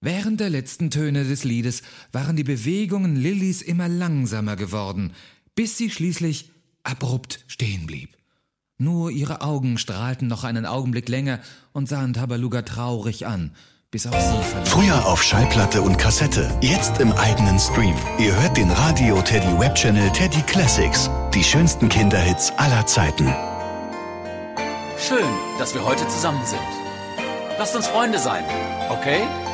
Während der letzten Töne des Liedes waren die Bewegungen Lillys immer langsamer geworden, bis sie schließlich abrupt stehen blieb. Nur ihre Augen strahlten noch einen Augenblick länger und sahen Tabaluga traurig an, bis auch sie verließ. Früher auf Schallplatte und Kassette, jetzt im eigenen Stream. Ihr hört den Radio Teddy Webchannel Teddy Classics. Die schönsten Kinderhits aller Zeiten. Schön, dass wir heute zusammen sind. Lasst uns Freunde sein, okay?